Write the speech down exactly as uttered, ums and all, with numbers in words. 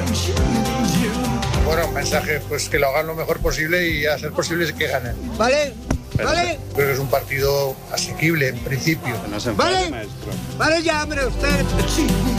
Bueno, mensaje, pues que lo hagan lo mejor posible y a ser posible que ganen. ¿Vale? Pero ¿Vale? creo que es un partido asequible en principio. ¿Vale? Vale ya, hombre, usted.